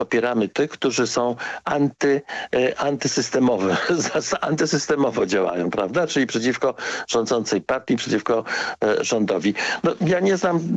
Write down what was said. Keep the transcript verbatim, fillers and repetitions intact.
popieramy tych, którzy są anty, e, antysystemowe, antysystemowo działają, prawda? Czyli przeciwko rządzącej partii, przeciwko e, rządowi. No, ja nie znam